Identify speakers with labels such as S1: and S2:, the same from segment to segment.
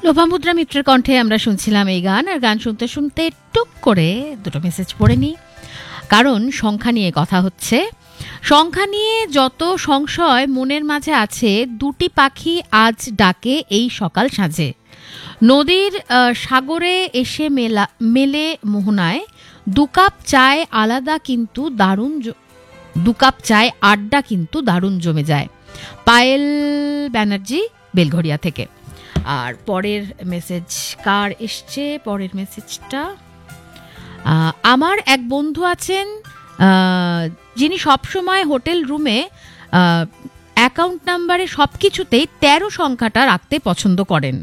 S1: লোপামুদ্রা মিত্রের কণ্ঠে আমরা শুনছিলাম এই গান। আর গান শুনতে শুনতে টুক করে দুটো মেসেজ পড়ে নিই, কারণ সংখ্যা নিয়ে কথা হচ্ছে। সংখ্যা নিয়ে যত সংশয় মনের মাঝে আছে, দুটি পাখি আজ ডাকে এই সকাল সাঁঝে। নদীর সাগরে এসে মেলে মোহনায়, দু কাপ চায় আলাদা কিন্তু দারুণ, দু কাপ চায় আড্ডা কিন্তু দারুণ জমে যায়। পায়েল ব্যানার্জি, বেলঘরিয়া থেকে। আর পরের মেসেজ কার এসছে? পরের মেসেজটা আমার এক বন্ধু আছেন, যিনি সবসময় হোটেল রুমে অ্যাকাউন্ট নাম্বারে সব কিছুতেই 13 সংখ্যাটা রাখতে পছন্দ করেন।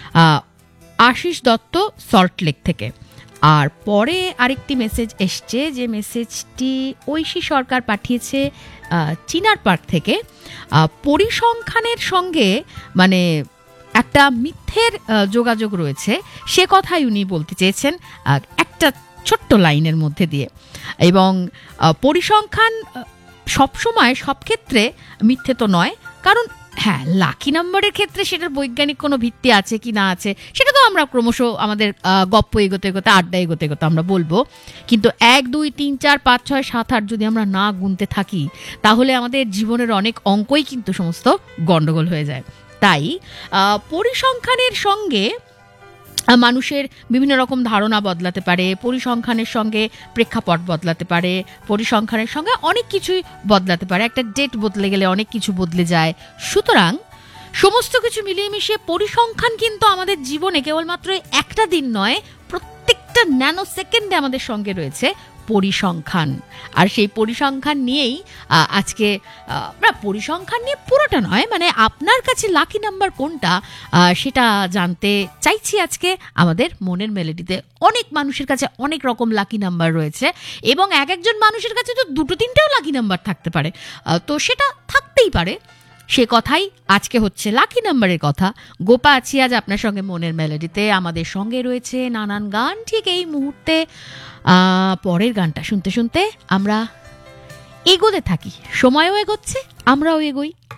S1: আশিস দত্ত, সল্টলেক থেকে। আর পরে আরেকটি মেসেজ এসছে, যে মেসেজটি ঐশী সরকার পাঠিয়েছে চিনার পার্ক থেকে। পরিসংখ্যানের সঙ্গে মানে একটা মিথ্যের যোগাযোগ রয়েছে, সে কথাই উনি বলতে চেয়েছেন একটা ছোট্ট লাইনের মধ্যে দিয়ে। এবং পরিসংখ্যান সবসময় সব ক্ষেত্রে মিথ্যে তো নয়, কারণ হ্যাঁ, লাকি নাম্বারের ক্ষেত্রে সেটার বৈজ্ঞানিক কোনো ভিত্তি আছে কি না আছে সেটা তো আমরা ক্রমশ আমাদের গপ্প এগোতে এগোতে, আড্ডা এগোতে এগোতে আমরা বলবো। কিন্তু 1 2 3 4 5 6 7 8 যদি আমরা না গুনতে থাকি, তাহলে আমাদের জীবনের অনেক অঙ্কই কিন্তু সমস্ত গন্ডগোল হয়ে যায়। তাই পরিসংখ্যানের সঙ্গে মানুষের বিভিন্ন রকম ধারণা বদলাতে পারে, পরিসংখ্যানের সঙ্গে প্রেক্ষাপট বদলাতে পারে, পরিসংখ্যানের সঙ্গে অনেক কিছুই বদলাতে পারে। একটা ডেট বদলে গেলে অনেক কিছু বদলে যায়। সুতরাং সমস্ত কিছু মিলিয়ে মিশিয়ে পরিসংখ্যান কিন্তু আমাদের জীবনে কেবলমাত্র একটা দিন নয়, প্রত্যেকটা ন্যানো সেকেন্ডে আমাদের সঙ্গে রয়েছে পরিসংখ্যান। আর সেই পরিসংখ্যান নিয়েই আজকে পরিসংখ্যান নিয়ে পুরোটা নয়, মানে আপনার কাছে লাকি নাম্বার কোনটা সেটা জানতে চাইছি আজকে আমাদের মনের মেলোডিতে। অনেক মানুষের কাছে অনেক রকম লাকি নাম্বার রয়েছে, এবং এক একজন মানুষের কাছে তো 2-3টেও লাকি নাম্বার থাকতে পারে, তো সেটা থাকতেই পারে। সে কথাই আজকে হচ্ছে লাকি নাম্বারের কথা। গোপা আছি আজ আপনার সঙ্গে মনের মেলোডিতে। আমাদের সঙ্গে রয়েছে নানান গান ঠিক এই মুহূর্তে। পরের গানটা শুনতে শুনতে আমরা এগোতে থাকি, সময়ও এগোচ্ছে, আমরাও এগোই।